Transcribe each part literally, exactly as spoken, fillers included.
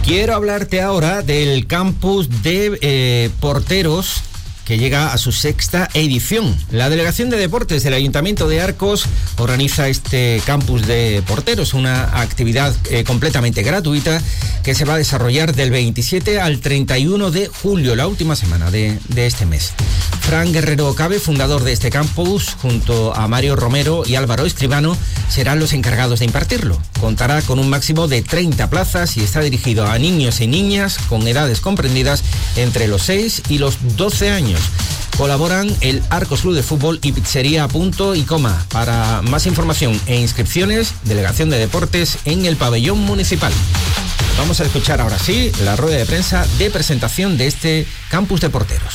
Quiero hablarte ahora del campus de eh, porteros que llega a su sexta edición. La Delegación de Deportes del Ayuntamiento de Arcos organiza este campus de porteros, una actividad eh, completamente gratuita que se va a desarrollar del veintisiete al treinta y uno de julio, la última semana de, de este mes. Fran Guerrero Cabe, fundador de este campus, junto a Mario Romero y Álvaro Escribano, serán los encargados de impartirlo. Contará con un máximo de treinta plazas y está dirigido a niños y niñas con edades comprendidas entre los seis y los doce años. Colaboran el Arcos Club de Fútbol y Pizzería Punto y Coma. Para más información e inscripciones, Delegación de Deportes en el Pabellón Municipal. Vamos a escuchar ahora sí la rueda de prensa de presentación de este campus de porteros.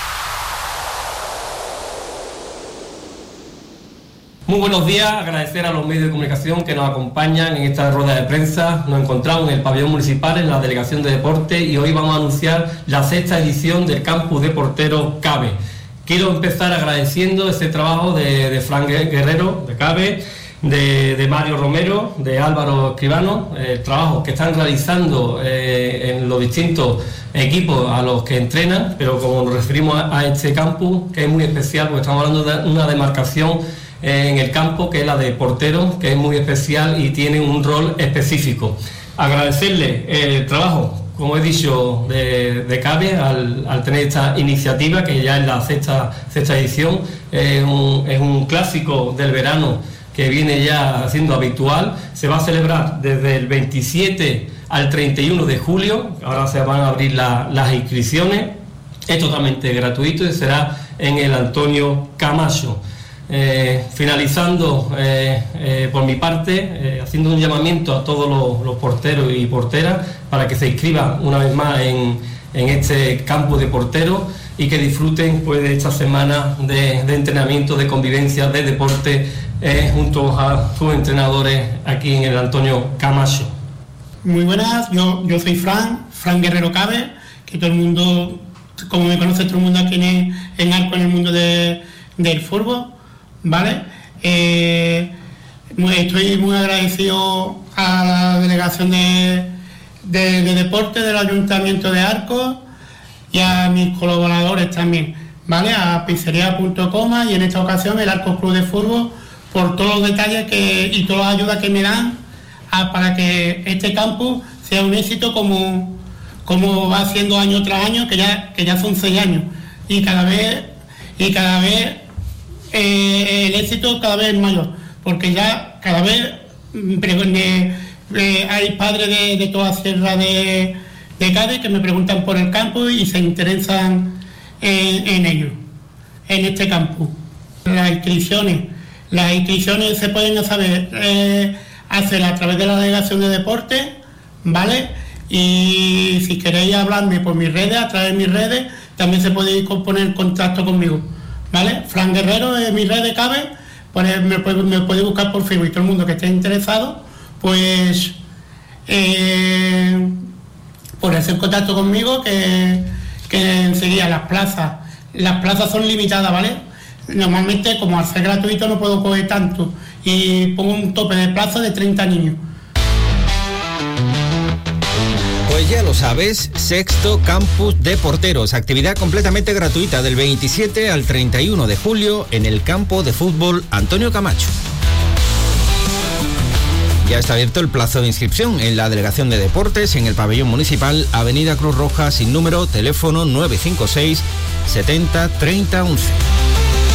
Muy buenos días, agradecer a los medios de comunicación que nos acompañan en esta rueda de prensa. Nos encontramos en el pabellón municipal, en la Delegación de Deportes, y hoy vamos a anunciar la sexta edición del Campus de Porteros Cabe. Quiero empezar agradeciendo este trabajo de, de Fran Guerrero, de Cabe, de, de Mario Romero, de Álvaro Escribano, el eh, trabajo que están realizando eh, en los distintos equipos a los que entrenan, pero como nos referimos a, a este campus, que es muy especial, porque estamos hablando de una demarcación en el campo, que es la de portero, que es muy especial y tiene un rol específico. Agradecerle el trabajo, como he dicho, de, de Cabe al, al tener esta iniciativa, que ya es la sexta, sexta edición. Es un, es un clásico del verano que viene ya siendo habitual. Se va a celebrar desde el veintisiete al treinta y uno de julio, ahora se van a abrir la, las inscripciones. Es totalmente gratuito y será en el Antonio Camacho. Eh, finalizando eh, eh, por mi parte, eh, haciendo un llamamiento a todos los, los porteros y porteras para que se inscriban una vez más en, en este campus de porteros y que disfruten pues, de esta semana de, de entrenamiento, de convivencia, de deporte eh, junto a sus entrenadores aquí en el Antonio Camacho. Muy buenas, yo, yo soy Fran, Fran Guerrero Cabe, que todo el mundo, como me conoce todo el mundo aquí en, en Arco, en el mundo de, del fútbol. ¿Vale? Eh, estoy muy agradecido a la Delegación de, de, de Deportes del Ayuntamiento de Arcos y a mis colaboradores también, ¿vale? A Pizzería Punto Coma y en esta ocasión el Arcos Club de Fútbol por todos los detalles que, y todas las ayudas que me dan a, para que este campus sea un éxito como, como va siendo año tras año, que ya, que ya son seis años y cada vez y cada vez Eh, el éxito cada vez es mayor, porque ya cada vez eh, eh, hay padres de, de toda Sierra de, de Cádiz que me preguntan por el campus y se interesan en, en ello, en este campus. Las inscripciones, las inscripciones se pueden saber eh, hacer a través de la Delegación de Deportes, ¿vale? Y si queréis hablarme por mis redes, a través de mis redes, también se puede poner en contacto conmigo. ¿Vale? Fran Guerrero en mi red de Cabe, pues me puede, me puede buscar por Facebook y todo el mundo que esté interesado, pues eh, ponerse en contacto conmigo, que, que enseguida las plazas, las plazas son limitadas, ¿vale? Normalmente, como al ser gratuito no puedo coger tanto y pongo un tope de plaza de treinta niños. Pues ya lo sabes, sexto campus de porteros, actividad completamente gratuita del veintisiete al treinta y uno de julio en el campo de fútbol Antonio Camacho. Ya está abierto el plazo de inscripción en la Delegación de Deportes en el Pabellón Municipal, Avenida Cruz Roja, sin número, teléfono nueve cinco seis setenta treinta once.